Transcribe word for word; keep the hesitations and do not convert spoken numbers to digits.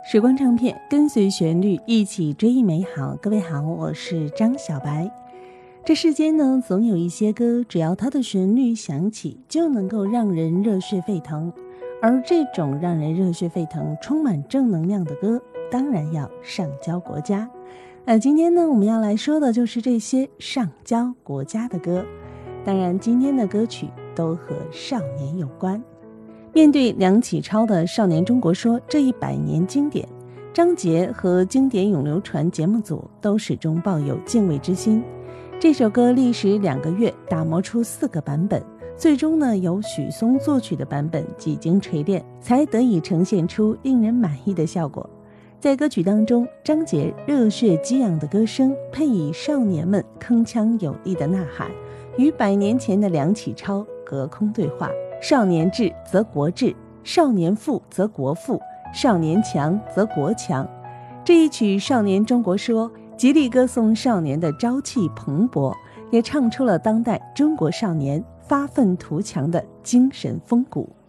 时光唱片，跟随旋律一起追忆美好。各位好，我是张小白。这世间呢，总有一些歌，只要它的旋律响起，就能够让人热血沸腾。而这种让人热血沸腾、充满正能量的歌，当然要上交国家。那今天呢，我们要来说的就是这些上交国家的歌。当然，今天的歌曲都和少年有关。面对梁启超的《少年中国说》这一百年经典，张杰和经典永流传节目组都始终抱有敬畏之心。这首歌历时两个月打磨出四个版本，最终呢由许嵩作曲的版本几经锤炼，才得以呈现出令人满意的效果。在歌曲当中，张杰热血激昂的歌声配以少年们铿锵有力的呐喊，与百年前的梁启超隔空对话。少年智则国智，少年富则国富，少年强则国强。这一曲《少年中国说》极力歌颂少年的朝气蓬勃，也唱出了当代中国少年发愤图强的精神风骨。